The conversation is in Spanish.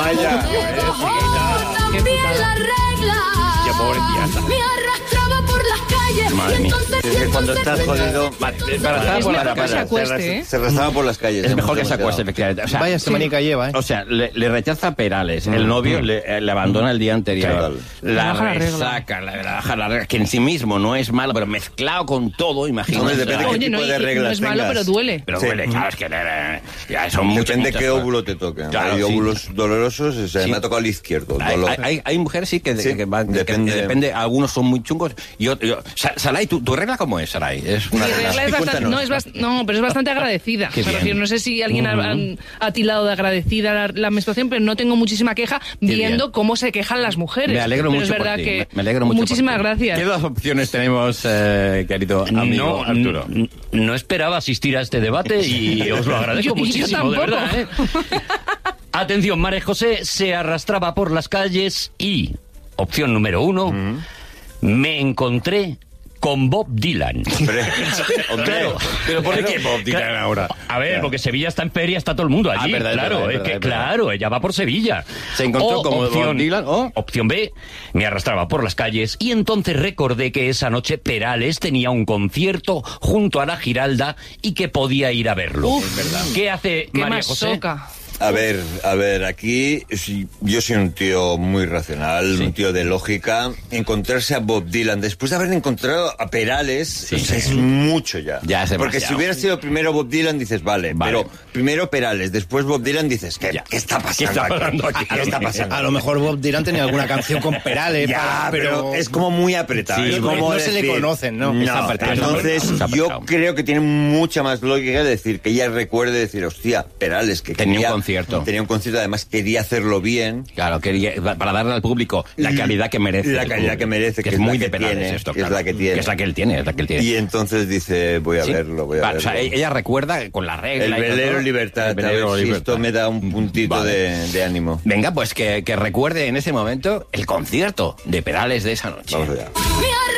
Vaya. También la regla. Qué pobre tía. Me arrastraba por las calles. Madre Y mía. entonces Es que cuando estás jodido... Es mejor que se acueste, ¿eh? Se arrastraba por las calles. Es mejor que se demasiado. acueste, efectivamente. O sea, Vaya semanica lleva, ¿eh? O sea, le rechaza Perales, el novio le abandona el día anterior, Total. la baja la regla. resaca, la baja la regla, que en sí mismo no es malo, pero mezclado con todo, imagínate. Hombre, depende Oye, qué no, tipo de no reglas es malo, tengas. pero duele. Pero Sí. duele, claro, es que ya son muchas. Depende muchas qué cosas. óvulo te toque. Claro, Hay sí. óvulos dolorosos, o sea, Sí. me ha tocado el izquierdo. Hay, dolor. hay mujeres sí que Depende. depende, algunos son muy chungos. Saray, ¿tu regla cómo es, Saray? Es Mi una regla es bastante, Cuéntanos. pero es bastante agradecida. Qué Me bien. refiero, no sé si alguien ha tildado de agradecida la menstruación, pero no tengo muchísima queja viendo bien. cómo se quejan las mujeres. Me alegro pero mucho es verdad por ti. que Me alegro mucho. muchísimas por ti. gracias. ¿Qué dos opciones tenemos, querido amigo Arturo? No esperaba asistir a este debate y os lo agradezco Yo muchísimo, de tampoco. verdad. Atención, María José se arrastraba por las calles y, opción número 1, me encontré con Bob Dylan. Hombre, Claro. ¿Pero por Claro, qué Bob Dylan claro. ahora? A ver, porque Sevilla está en feria, está todo el mundo allí. verdad, es claro, verdad, es es verdad, que es verdad. claro, ella va por Sevilla. Se encontró O como Bob Dylan, o... Opción B, me arrastraba por las calles y entonces recordé que esa noche Perales tenía un concierto junto a la Giralda y que podía ir a verlo. ¿Qué hace Qué María más José? soca. A ver, aquí yo soy un tío muy racional, un tío de lógica. Encontrarse a Bob Dylan después de haber encontrado a Perales, o sea, es mucho ya. Ya es Porque demasiado. si hubiera sido primero Bob Dylan, dices, vale. Pero primero Perales, después Bob Dylan, dices, ¿qué está pasando? ¿Qué está pasando aquí? ¿Qué está pasando? A lo mejor Bob Dylan tenía alguna canción con Perales, Ya, pero es como muy apretado. Sí, es no como se le decir- conocen, ¿no? No, Está apretado, entonces está yo apretado. creo que tiene mucha más lógica decir que ella recuerde decir, hostia, Perales, que Tenía un quería- concierto. Tenía un concierto, además quería hacerlo bien. Claro, para darle al público la calidad que merece. La el calidad público. que merece, que que es es muy la de que Perales tiene, esto, que es claro. la que tiene. Que es la que él tiene, es la que él tiene. Y entonces dice, voy a Sí. verlo, voy a Vale, verlo. o sea, ella recuerda con la regla. El y con velero todo. libertad, El velero a ver si libertad. esto me da un puntito Vale. de ánimo. Venga, pues que recuerde en ese momento el concierto de Perales de esa noche. Vamos allá. Me